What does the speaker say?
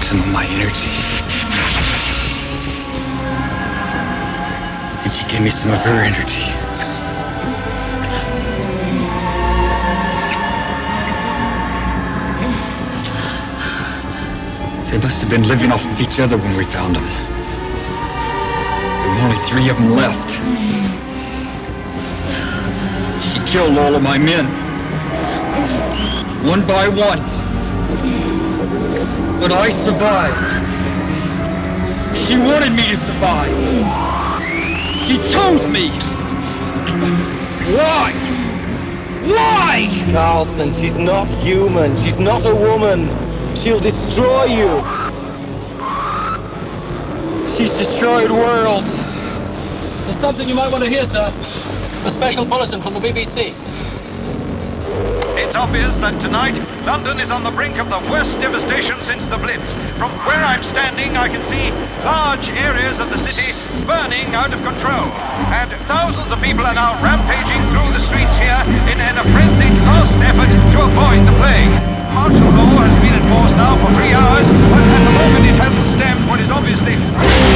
some of my energy. And she gave me some of her energy. They must have been living off of each other when we found them. There were only 3 of them left. She killed all of my men. One by one. But I survived. She wanted me to survive. She chose me. Why? Why? Carlson, she's not human. She's not a woman. She'll destroy you. She's destroyed worlds. There's something you might want to hear, sir. A special bulletin from the BBC. It's obvious that tonight, London is on the brink of the worst devastation since the Blitz. From where I'm standing, I can see large areas of the city burning out of control. And thousands of people are now rampaging through the streets here in a frenzied last effort to avoid the plague. Martial law has been enforced now for 3 hours, but at the moment it hasn't stamped what is obviously